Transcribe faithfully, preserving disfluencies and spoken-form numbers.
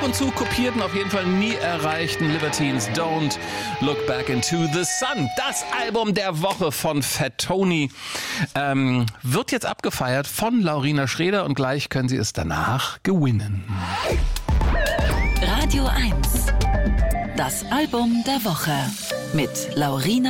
und zu kopierten, auf jeden Fall nie erreichten Libertines Don't Look Back into the Sun. Das Album der Woche von Fat Tony ähm, wird jetzt abgefeiert von Laurina Schreder und gleich können Sie es danach gewinnen. Radio eins. Das Album der Woche mit Laurina